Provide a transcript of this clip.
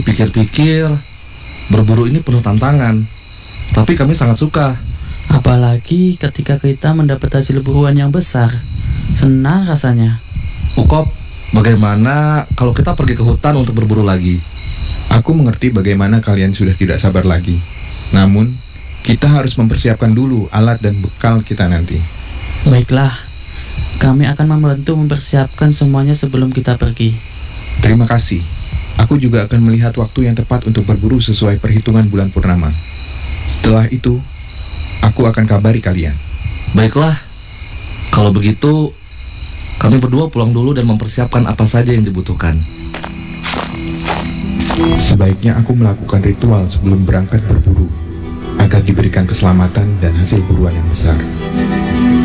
Pikir-pikir, berburu ini penuh tantangan, tapi kami sangat suka. Apalagi ketika kita mendapat hasil buruan yang besar. Senang rasanya. Ukop, bagaimana kalau kita pergi ke hutan untuk berburu lagi? Aku mengerti bagaimana kalian sudah tidak sabar lagi. Namun, kita harus mempersiapkan dulu alat dan bekal kita nanti. Baiklah, kami akan membantu mempersiapkan semuanya sebelum kita pergi. Terima kasih. Aku juga akan melihat waktu yang tepat untuk berburu sesuai perhitungan bulan purnama. Setelah itu, aku akan kabari kalian. Baiklah, kalau begitu, kami berdua pulang dulu dan mempersiapkan apa saja yang dibutuhkan. Sebaiknya aku melakukan ritual sebelum berangkat berburu, agar diberikan keselamatan dan hasil buruan yang besar.